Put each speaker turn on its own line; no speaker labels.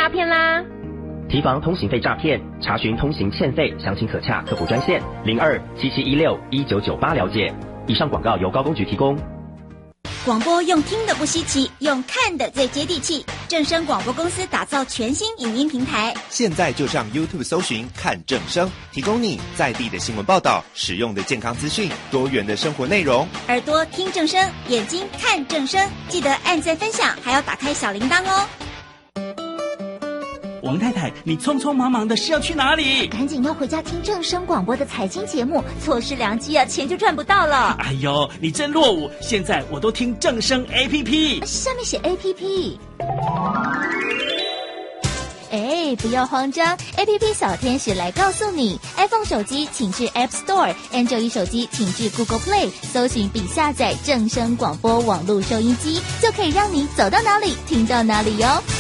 诈骗啦！
提防通行费诈骗，查询通行欠费，详情可洽客服专线0277161998了解。以上广告由高公局提供。
广播用听的不稀奇，用看的最接地气。正声广播公司打造全新影音平台，
现在就上 YouTube 搜寻看正声，提供你在地的新闻报道、实用的健康资讯、多元的生活内容。
耳朵听正声，眼睛看正声，记得按赞分享，还要打开小铃铛哦。
王太太，你匆匆忙忙的是要去哪里？
赶紧要回家听正声广播的财经节目，错失良机啊，钱就赚不到了。
哎呦，你真落伍！现在我都听正声 APP，
下面写 APP。哎，不要慌张 ，APP 小天使来告诉你 ，iPhone 手机请至 App Store，Android 手机请至 Google Play， 搜寻并下载正声广播网络收音机，就可以让你走到哪里听到哪里哟。